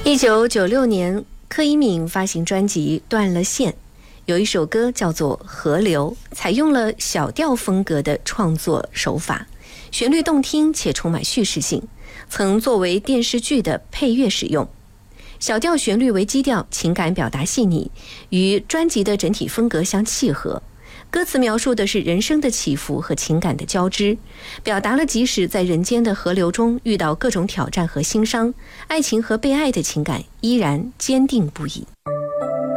1996年，柯以敏发行专辑《断了线》，有一首歌叫做《河流》，采用了小调风格的创作手法，旋律动听且充满叙事性，曾作为电视剧的配乐使用。小调旋律为基调，情感表达细腻，与专辑的整体风格相契合。歌词描述的是人生的起伏和情感的交织，表达了即使在人间的河流中遇到各种挑战和心伤，爱情和被爱的情感依然坚定不移。